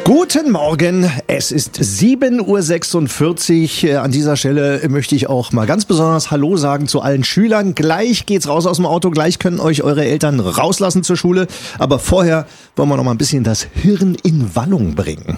Guten Morgen, es ist 7.46 Uhr. An dieser Stelle möchte ich auch mal ganz besonders Hallo sagen zu allen Schülern. Gleich geht's raus aus dem Auto, gleich können euch eure Eltern rauslassen zur Schule. Aber vorher wollen wir noch mal ein bisschen das Hirn in Wallung bringen.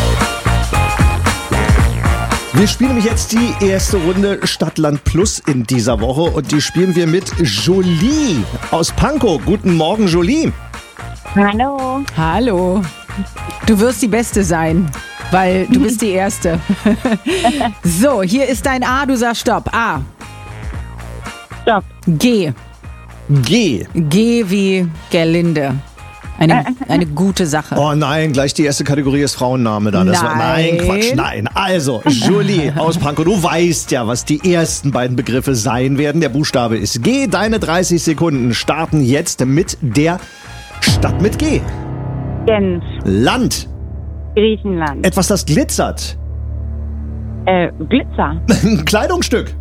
Wir spielen nämlich jetzt die erste Runde Stadtland Plus in dieser Woche und die spielen wir mit Jolie aus Pankow. Guten Morgen, Jolie. Hallo. Hallo. Du wirst die Beste sein, weil du bist die Erste. So, hier ist dein A, du sagst Stopp. A. Stopp. G. G. G wie Gerlinde. Eine gute Sache. Oh nein, gleich die erste Kategorie ist Frauenname da. Nein, Quatsch, nein. Also, Jolie aus Pankow, du weißt ja, was die ersten beiden Begriffe sein werden. Der Buchstabe ist G. Deine 30 Sekunden starten jetzt mit der Stadt mit G. Genf. Land. Griechenland. Etwas, das glitzert. Glitzer. Ein Kleidungsstück.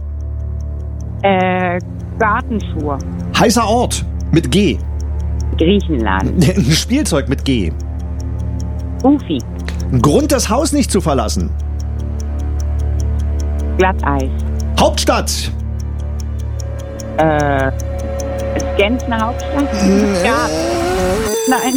Gartenschuhe. Heißer Ort mit G. Griechenland. Ein Spielzeug mit G. Goofy. Grund, das Haus nicht zu verlassen. Glatteis. Hauptstadt. Ist Genf eine Hauptstadt? Garten. Nein.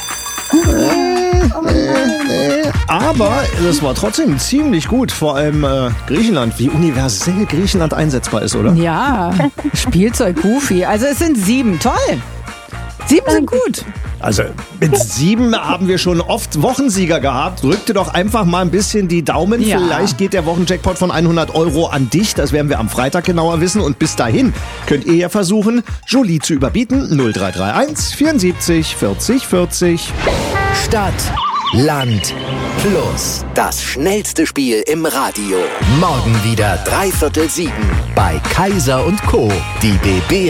Aber das war trotzdem ziemlich gut, vor allem Griechenland, wie universell Griechenland einsetzbar ist, oder? Ja, Spielzeug Goofy. Also es sind 7. Toll. 7 sind gut. Also mit 7 haben wir schon oft Wochensieger gehabt. Drück dir doch einfach mal ein bisschen die Daumen. Ja. Vielleicht geht der Wochenjackpot von 100 € an dich. Das werden wir am Freitag genauer wissen. Und bis dahin könnt ihr ja versuchen, Jolie zu überbieten. 0331 74 40 40. Stadt, Land, Plus. Das schnellste Spiel im Radio. Morgen wieder 6:45 bei Kaiser & Co. Die BB